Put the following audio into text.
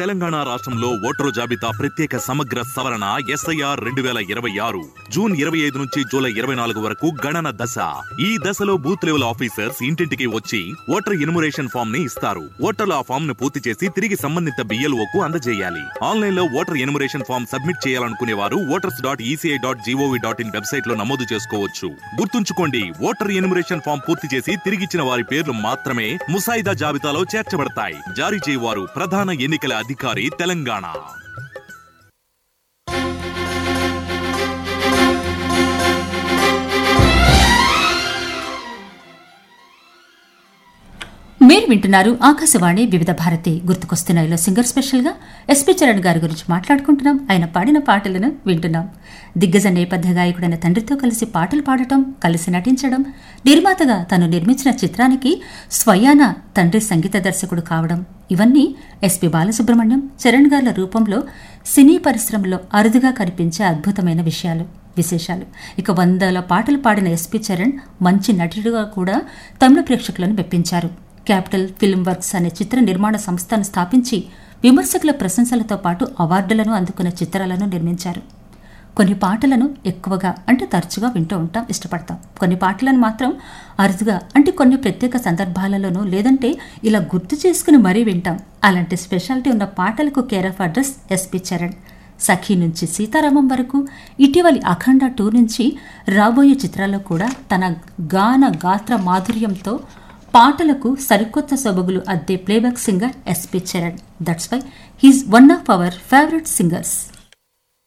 తెలంగాణ రాష్ట్రంలో ఓటరు జాబితా ప్రత్యేక సమగ్ర సవరణ SIR 2026 జూన్ 25 నుంచి జూలై 24 వరకు గణన దశ. ఈ దశలో బూత్ లెవెల్ ఆఫీసర్స్ ఇంటింటికి వచ్చి ఓటర్ ఎన్యుమరేషన్ ఫామ్ ని ఇస్తారు. ఓటర్లు ఆ ఫామ్ ను పూర్తి చేసి తిరిగి సంబంధిత BLOకు అందజేయాలి. ఆన్లైన్ లో ఓటర్ ఎన్యుమరేషన్ ఫామ్ సబ్మిట్ చేయాలనుకునే వారు voters.eci.gov.in వెబ్సైట్ లో నమోదు చేసుకోవచ్చు. గుర్తుంచుకోండి, ఓటర్ ఎన్యుమరేషన్ ఫామ్ పూర్తి చేసి తిరిగిచ్చిన వారి పేర్లు మాత్రమే ముసాయిదా జాబితాలో చేర్చబడతాయి. జారీ చేయవారు ప్రధాన ఎన్నికల అధికారి, తెలంగాణ. మీరు వింటున్నారు ఆకాశవాణి వివిధ భారతి. గుర్తుకొస్తున్నాయిలో సింగర్ స్పెషల్ గా ఎస్పీ చరణ్ గారి గురించి మాట్లాడుకుంటున్నాం. ఆయన పాడిన పాటలను వింటున్నాం. దిగ్గజ నేపథ్య గాయకుడైన తండ్రితో కలిసి పాటలు పాడటం, కలిసి నటించడం, నిర్మాతగా తను నిర్మించిన చిత్రానికి స్వయాన తండ్రి సంగీత దర్శకుడు కావడం, ఇవన్నీ ఎస్పీ బాలసుబ్రహ్మణ్యం, చరణ్ గార్ల రూపంలో సినీ పరిశ్రమలో అరుదుగా కనిపించే అద్భుతమైన విశేషాలు. ఇక 100 పాటలు పాడిన ఎస్పీ చరణ్ మంచి నటుడిగా కూడా తమిళ ప్రేక్షకులను మెప్పించారు. క్యాపిటల్ ఫిల్మ్ వర్క్స్ అనే చిత్ర నిర్మాణ సంస్థను స్థాపించి విమర్శకుల ప్రశంసలతో పాటు అవార్డులను అందుకున్న చిత్రాలను నిర్మించారు. కొన్ని పాటలను ఎక్కువగా అంటే తరచుగా వింటూ ఉంటాం, ఇష్టపడతాం. కొన్ని పాటలను మాత్రం అరుదుగా అంటే కొన్ని ప్రత్యేక సందర్భాలలోనూ లేదంటే ఇలా గుర్తు చేసుకుని మరీ వింటాం. అలాంటి స్పెషాలిటీ ఉన్న పాటలకు care of address SP Charan. సఖీ నుంచి సీతారామం వరకు, ఇటీవలి అఖండ 2 నుంచి రాబోయే చిత్రాల్లో కూడా తన గాత్ర మాధుర్యంతో పాటలకు సరికొత్త సొబగులు అద్దే playback singer SP Charan. That's why he's one of our favourite singers.